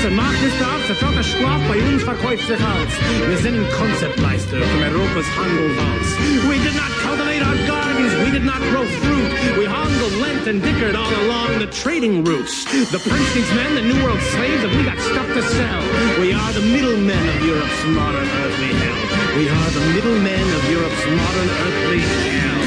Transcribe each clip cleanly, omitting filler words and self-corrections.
der Markt ist der Arzt, der Vater Schlaf, bei uns verkauft sich alles. Wir sind Konzeptmeister von Europas Handelwals. We did not cultivate our gardens, we did not grow fruit. We handled, lent, and dickered all along the trading routes. The Princeton's men, the New World slaves, and we got stuff to sell. We are the middlemen of Europe's modern earthly hell. We are the middlemen of Europe's modern earthly hell.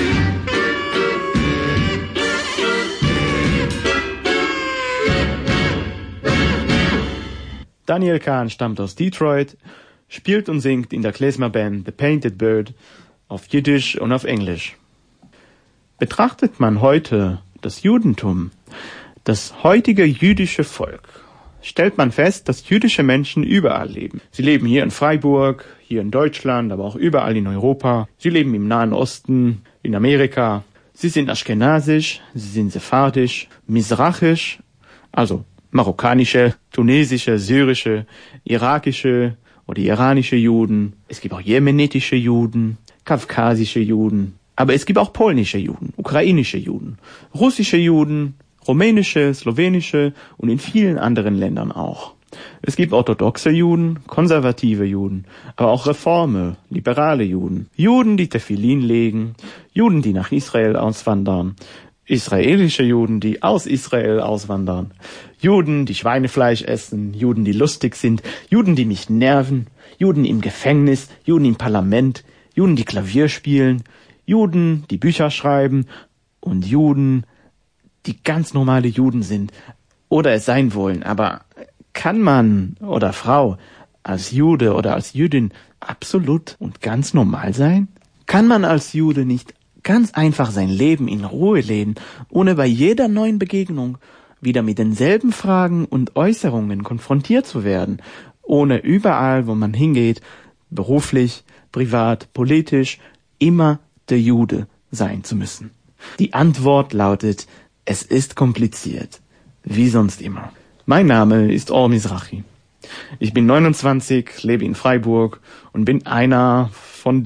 Daniel Kahn stammt aus Detroit, spielt und singt in der Klezmer-Band The Painted Bird auf Jiddisch und auf Englisch. Betrachtet man heute das Judentum, das heutige jüdische Volk, stellt man fest, dass jüdische Menschen überall leben. Sie leben hier in Freiburg, hier in Deutschland, aber auch überall in Europa. Sie leben im Nahen Osten, in Amerika. Sie sind aschkenasisch, sie sind sephardisch, mizrachisch, also marokkanische, tunesische, syrische, irakische oder iranische Juden. Es gibt auch jemenitische Juden, kaukasische Juden. Aber es gibt auch polnische Juden, ukrainische Juden, russische Juden, rumänische, slowenische und in vielen anderen Ländern auch. Es gibt orthodoxe Juden, konservative Juden, aber auch Reforme, liberale Juden. Juden, die Tefillin legen, Juden, die nach Israel auswandern, israelische Juden, die aus Israel auswandern, Juden, die Schweinefleisch essen, Juden, die lustig sind, Juden, die mich nerven, Juden im Gefängnis, Juden im Parlament, Juden, die Klavier spielen, Juden, die Bücher schreiben und Juden, die ganz normale Juden sind oder es sein wollen. Aber kann man oder Frau als Jude oder als Jüdin absolut und ganz normal sein? Kann man als Jude nicht ganz einfach sein Leben in Ruhe leben, ohne bei jeder neuen Begegnung wieder mit denselben Fragen und Äußerungen konfrontiert zu werden, ohne überall, wo man hingeht, beruflich, privat, politisch, immer der Jude sein zu müssen? Die Antwort lautet, es ist kompliziert, wie sonst immer. Mein Name ist Or Mizrachi. Ich bin 29, lebe in Freiburg und bin einer von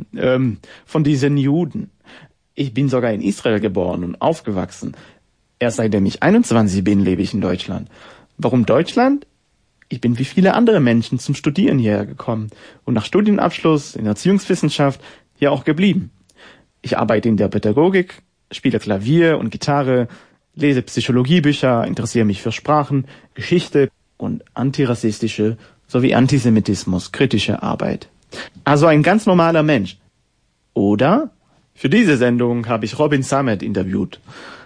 diesen Juden. Ich bin sogar in Israel geboren und aufgewachsen. Erst seitdem ich 21 bin, lebe ich in Deutschland. Warum Deutschland? Ich bin wie viele andere Menschen zum Studieren hierher gekommen und nach Studienabschluss in Erziehungswissenschaft hier auch geblieben. Ich arbeite in der Pädagogik, spiele Klavier und Gitarre, lese Psychologiebücher, interessiere mich für Sprachen, Geschichte und antirassistische sowie Antisemitismus, kritische Arbeit. Also ein ganz normaler Mensch. Oder? Für diese Sendung habe ich Robin Samet interviewt.